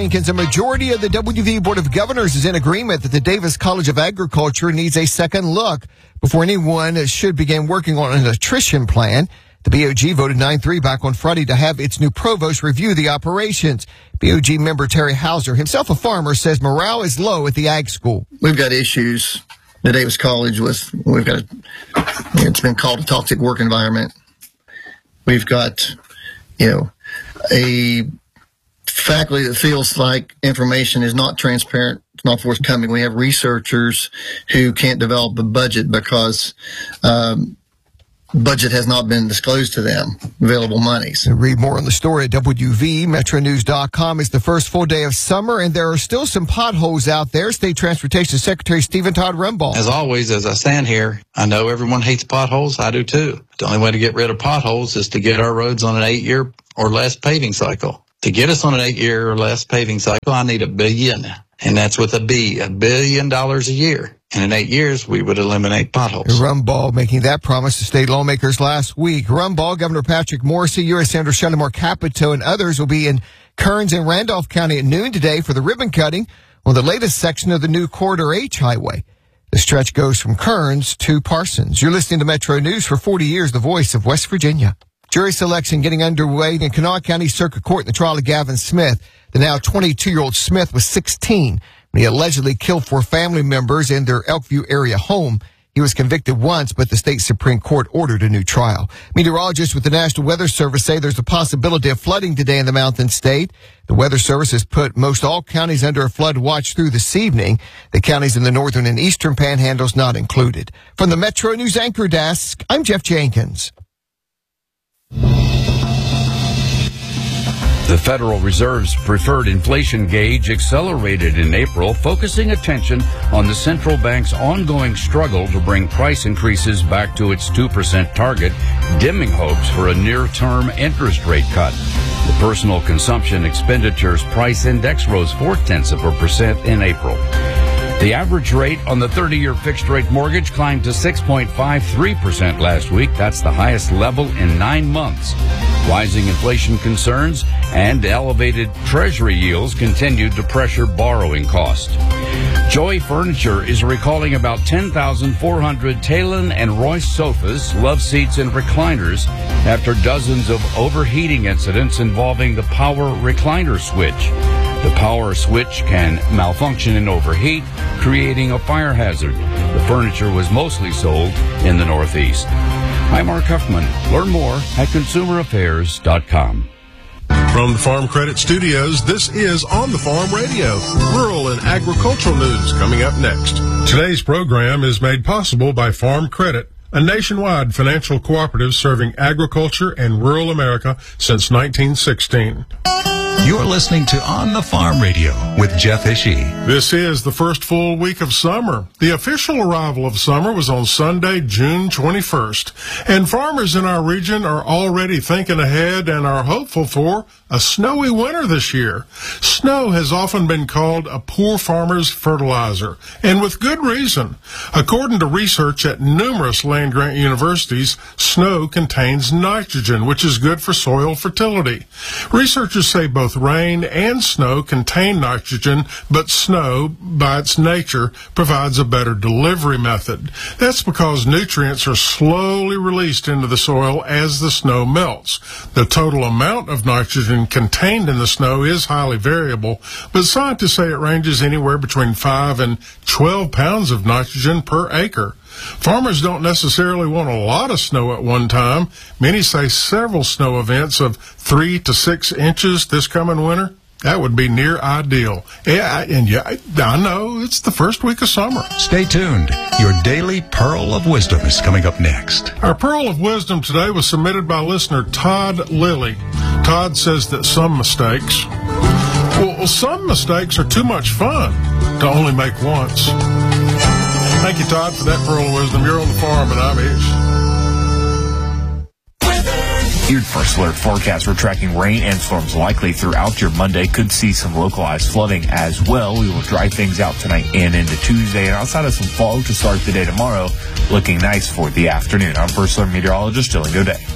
Jenkins. A majority of the WV Board of Governors is in agreement that the Davis College of Agriculture needs a second look before anyone should begin working on an attrition plan. The BOG voted 9-3 back on Friday to have its new provost review the operations. BOG member Terry Hauser, himself a farmer, says morale is low at the ag school. We've got issues at Davis College it's been called a toxic work environment. We've got, a faculty that feels like information is not transparent, it's not forthcoming. We have researchers who can't develop a budget because budget has not been disclosed to them, available monies. Read more on the story at WVMetroNews.com. It's the first full day of summer, and there are still some potholes out there. State Transportation Secretary Stephen Todd Rumbaugh. As always, as I stand here, I know everyone hates potholes. I do too. The only way to get rid of potholes is to get our roads on an 8-year or less paving cycle. To get us on an 8-year or less paving cycle, I need $1 billion. And that's with a B, $1 billion a year. And in 8 years, we would eliminate potholes. Rumbaugh making that promise to state lawmakers last week. Rumbaugh, Governor Patrick Morrisey, U.S. Senator Shalimar Capito, and others will be in Kearns and Randolph County at noon today for the ribbon cutting on the latest section of the new Corridor H highway. The stretch goes from Kearns to Parsons. You're listening to Metro News. For 40 years, the voice of West Virginia. Jury selection getting underway in Kanawha County Circuit Court in the trial of Gavin Smith. The now 22-year-old Smith was 16 when he allegedly killed 4 family members in their Elkview area home. He was convicted once, but the state Supreme Court ordered a new trial. Meteorologists with the National Weather Service say there's a possibility of flooding today in the Mountain State. The Weather Service has put most all counties under a flood watch through this evening. The counties in the northern and eastern panhandles not included. From the Metro News Anchor Desk, I'm Jeff Jenkins. The Federal Reserve's preferred inflation gauge accelerated in April, focusing attention on the central bank's ongoing struggle to bring price increases back to its 2% target, dimming hopes for a near-term interest rate cut. The personal consumption expenditures price index rose 0.4% in April. The average rate on the 30-year fixed-rate mortgage climbed to 6.53% last week. That's the highest level in 9 months. Rising inflation concerns and elevated Treasury yields continued to pressure borrowing costs. Joy Furniture is recalling about 10,400 Talon and Royce sofas, love seats, and recliners after dozens of overheating incidents involving the power recliner switch. The power switch can malfunction and overheat, creating a fire hazard. The furniture was mostly sold in the Northeast. I'm Mark Huffman. Learn more at consumeraffairs.com. From the Farm Credit Studios, this is On the Farm Radio, rural and agricultural news coming up next. Today's program is made possible by Farm Credit, a nationwide financial cooperative serving agriculture and rural America since 1916. You're listening to On the Farm Radio with Jeff Ishii. This is the first full week of summer. The official arrival of summer was on Sunday, June 21st. And farmers in our region are already thinking ahead and are hopeful for a snowy winter this year. Snow has often been called a poor farmer's fertilizer, and with good reason. According to research at numerous land-grant universities, snow contains nitrogen, which is good for soil fertility. Researchers say both rain and snow contain nitrogen, but snow, by its nature, provides a better delivery method. That's because nutrients are slowly released into the soil as the snow melts. The total amount of nitrogen contained in the snow is highly variable, but scientists say it ranges anywhere between 5 and 12 pounds of nitrogen per acre. Farmers don't necessarily want a lot of snow at one time. Many say several snow events of 3 to 6 inches this coming winter. That would be near ideal. I know, it's the first week of summer. Stay tuned. Your daily Pearl of Wisdom is coming up next. Our Pearl of Wisdom today was submitted by listener Todd Lilly. Todd says that some mistakes are too much fun to only make once. Thank you, Todd, for that Pearl of Wisdom. You're on the farm, and I'm Ish. Your First Alert forecast, we're tracking rain and storms likely throughout your Monday. Could see some localized flooding as well. We will dry things out tonight and into Tuesday. And outside of some fog to start the day tomorrow, looking nice for the afternoon. I'm First Alert meteorologist Dylan Godet.